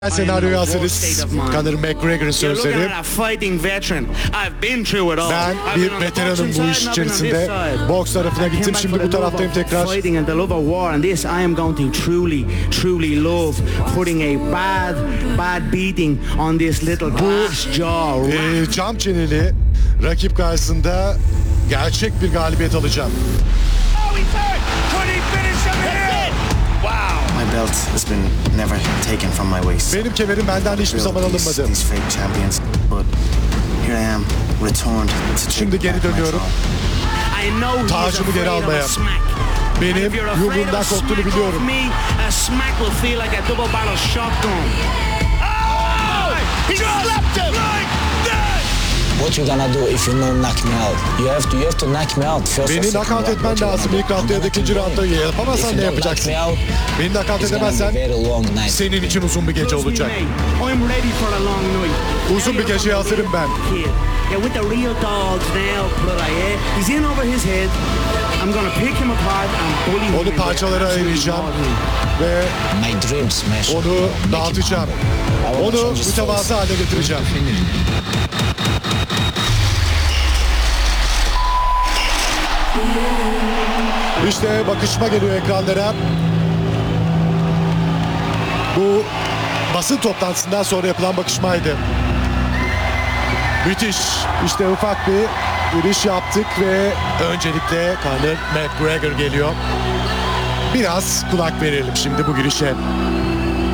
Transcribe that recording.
Senaryoyu hazırız. Conor McGregor'ın sözleri. Ben bir veteranım bu iş içerisinde. Boks tarafına gittim, şimdi bu taraftayım tekrar. Bu cam çeneli rakip karşısında gerçek bir galibiyet alacağım. My belt has been never taken from my waist. Benim kemerim benden hiçbir zaman alınmadı. These fake champions, but here I am, returned to Şimdi geri dönüyorum. Tacımı geri almaya. Benim yumruğumdan korktuğunu biliyorum. What you gonna do if you no knock me out? You have to knock me out first. Beni nakavt etmen lazım ilk roundda ya da ikinci roundda. Yapamazsan ne yapacaksın? Beni nakavt edemezsen senin için uzun bir gece olacak. Uzun bir geceye hazırım ben. Onu parçalara ayıracağım ve onu dağıtacağım. Onu mütevazı hale getireceğim. İşte bakışma geliyor ekranlara. Bu basın toplantısından sonra yapılan bakışmaydı. Müthiş. İşte ufak bir giriş yaptık ve öncelikle Conor McGregor geliyor. Biraz kulak verelim şimdi bu girişe.